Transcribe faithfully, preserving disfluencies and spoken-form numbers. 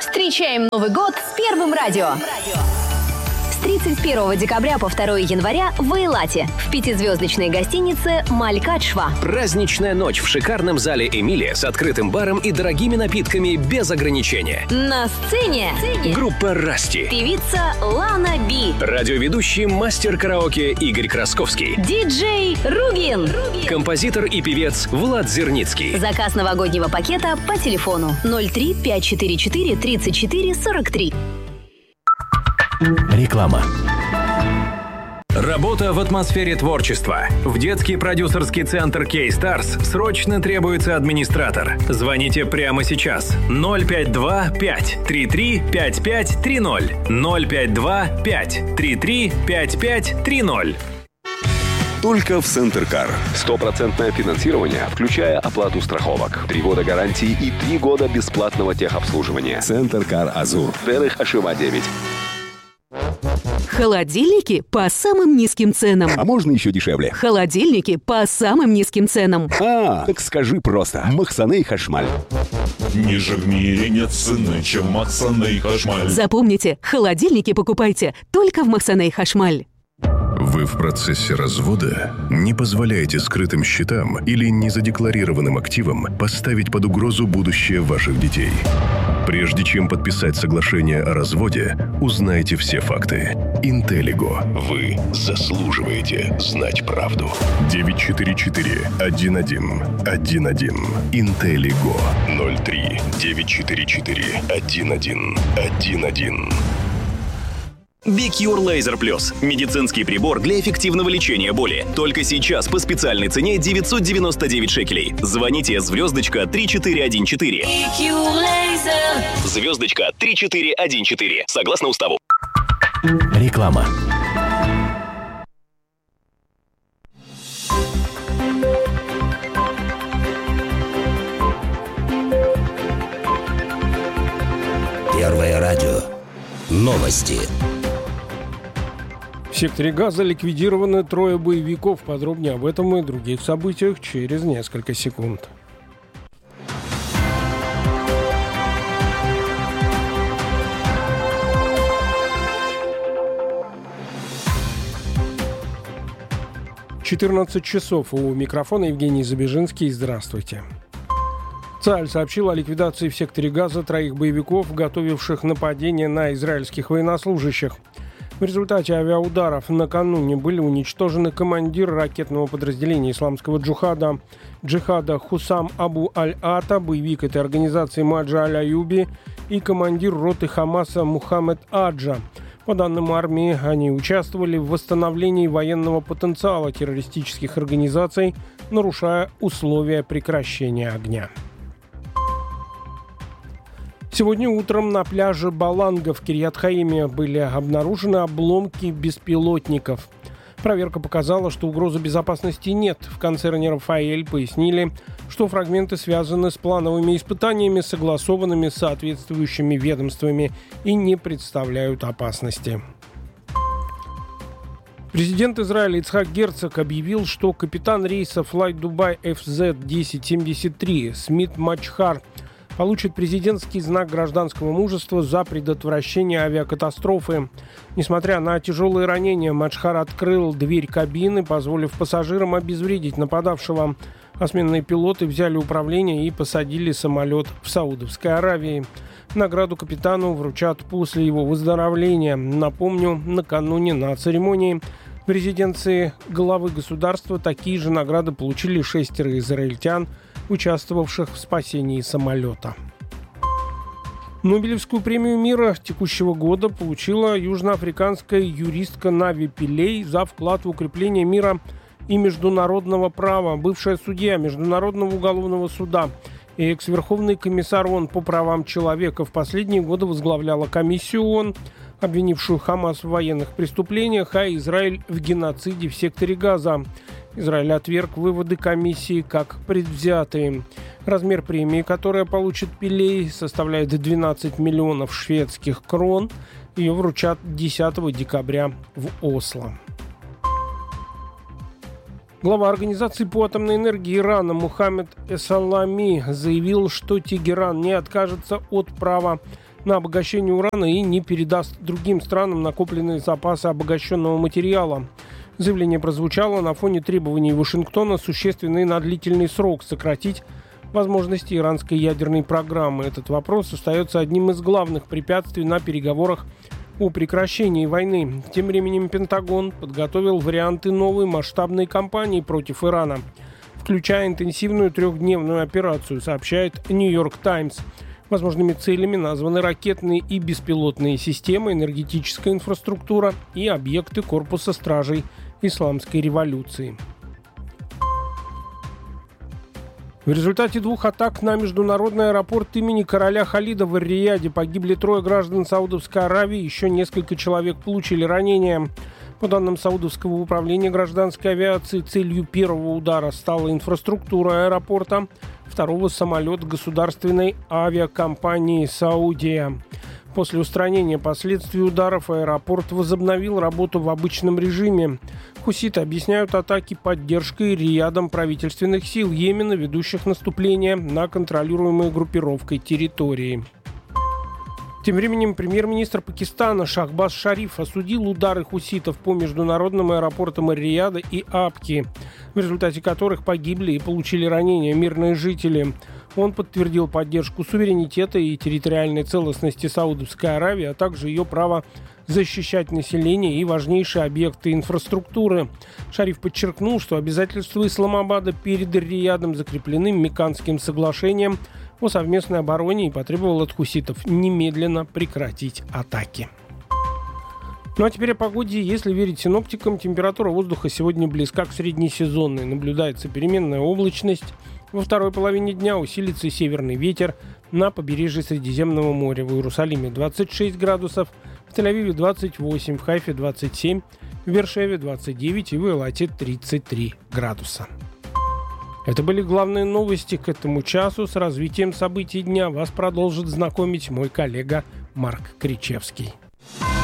Встречаем Новый год с Первым радио. С тридцать первого декабря по второго января в Эйлате в пятизвездочной гостинице «Малькадшва». Праздничная ночь в шикарном зале «Эмилия» с открытым баром и дорогими напитками без ограничения. На сцене группа «Расти», певица Лана Би, радиоведущий мастер караоке Игорь Красковский, диджей Ругин, композитор и певец Влад Зерницкий. Заказ новогоднего пакета по телефону ноль три пять четыре четыре тридцать четыре сорок три. Реклама. Работа в атмосфере творчества. В детский продюсерский центр K-Stars срочно требуется администратор. Звоните прямо сейчас. ноль пять два пять три три пять пять три ноль. ноль пять два пять три три пять пять три ноль. Только в Центркар. Стопроцентное финансирование, включая оплату страховок. Три года гарантии и три года бесплатного техобслуживания. Центркар Азур. Дерых Ашива девять. Холодильники по самым низким ценам. А можно еще дешевле? Холодильники по самым низким ценам. А, так скажи просто. Махсаней Хашмаль. Ниже в мире нет цены, чем Махсаней Хашмаль. Запомните, холодильники покупайте только в Махсаней Хашмаль. Вы в процессе развода? Не позволяйте скрытым счетам или незадекларированным активам поставить под угрозу будущее ваших детей. Прежде чем подписать соглашение о разводе, узнайте все факты. Интеллиго. Вы заслуживаете знать правду. девять четыре четыре один один один один. Интеллиго. ноль три девять четыре четыре один один один один. Бикюр Laser Plus. Медицинский прибор для эффективного лечения боли. Только сейчас по специальной цене девятьсот девяносто девять шекелей. Звоните звездочка три четыре один четыре. Звездочка три четыре один четыре. Согласно уставу. Реклама. Первое радио. Новости. В секторе Газа ликвидированы трое боевиков. Подробнее об этом и других событиях через несколько секунд. четырнадцать часов. У микрофона Евгений Забежинский. Здравствуйте. ЦАЛЬ сообщил о ликвидации в секторе Газа троих боевиков, готовивших нападение на израильских военнослужащих. В результате авиаударов накануне были уничтожены командир ракетного подразделения исламского джихада, джихада Хусам Абу Аль-Ата, боевик этой организации Маджа Аль-Аюби, и командир роты Хамаса Мухаммед Аджа. По данным армии, они участвовали в восстановлении военного потенциала террористических организаций, нарушая условия прекращения огня. Сегодня утром на пляже Баланга в Кирьят-Хаиме были обнаружены обломки беспилотников. Проверка показала, что угрозы безопасности нет. В концерне «Рафаэль» пояснили, что фрагменты связаны с плановыми испытаниями, согласованными с соответствующими ведомствами, и не представляют опасности. Президент Израиля Ицхак Герцог объявил, что капитан рейса Flight Dubai эф зет десять семьдесят три Смит Мачхар получит президентский знак гражданского мужества за предотвращение авиакатастрофы. Несмотря на тяжелые ранения, Мачхар открыл дверь кабины, позволив пассажирам обезвредить нападавшего. А сменные пилоты взяли управление и посадили самолет в Саудовской Аравии. Награду капитану вручат после его выздоровления. Напомню, накануне на церемонии в резиденции главы государства такие же награды получили шестеро израильтян, участвовавших в спасении самолета. Нобелевскую премию мира текущего года получила южноафриканская юристка Нави Пилей за вклад в укрепление мира и международного права, бывшая судья Международного уголовного суда и экс-верховный комиссар ООН по правам человека. В последние годы возглавляла комиссию ООН, обвинившую Хамас в военных преступлениях, а Израиль в геноциде в секторе Газа. Израиль отверг выводы комиссии как предвзятые. Размер премии, которая получит Пилей, составляет двенадцать миллионов шведских крон. Ее вручат десятого декабря в Осло. Глава Организации по атомной энергии Ирана Мухаммед Эсалами заявил, что Тегеран не откажется от права на обогащение урана и не передаст другим странам накопленные запасы обогащенного материала. Заявление прозвучало на фоне требований Вашингтона существенно и на длительный срок сократить возможности иранской ядерной программы. Этот вопрос остается одним из главных препятствий на переговорах о прекращении войны. Тем временем Пентагон подготовил варианты новой масштабной кампании против Ирана, включая интенсивную трехдневную операцию, сообщает Нью-Йорк Таймс. Возможными целями названы ракетные и беспилотные системы, энергетическая инфраструктура и объекты корпуса стражей исламской революции. В результате двух атак на международный аэропорт имени короля Халида в Эр-Рияде погибли трое граждан Саудовской Аравии, еще несколько человек получили ранения. По данным Саудовского управления гражданской авиации, целью первого удара стала инфраструктура аэропорта, второго — самолет государственной авиакомпании «Саудия». После устранения последствий ударов аэропорт возобновил работу в обычном режиме. Хуситы объясняют атаки поддержкой Риядом правительственных сил Йемена, ведущих наступление на контролируемые группировкой территории. Тем временем премьер-министр Пакистана Шахбаз Шариф осудил удары хуситов по международным аэропортам Эр-Рияда и Апки, в результате которых погибли и получили ранения мирные жители. Он подтвердил поддержку суверенитета и территориальной целостности Саудовской Аравии, а также ее право защищать население и важнейшие объекты инфраструктуры. Шариф подчеркнул, что обязательства Исламабада перед Эр-Риядом закреплены Мекканским соглашением о совместной обороне и потребовал от хуситов немедленно прекратить атаки. Ну а теперь о погоде. Если верить синоптикам, температура воздуха сегодня близка к среднесезонной. Наблюдается переменная облачность. Во второй половине дня усилится северный ветер на побережье Средиземного моря. В Иерусалиме двадцать шесть градусов, в Тель-Авиве двадцать восемь, в Хайфе двадцать семь, в Бершеве двадцать девять и в Эйлате тридцать три градуса. Это были главные новости к этому часу. С развитием событий дня вас продолжит знакомить мой коллега Марк Кричевский.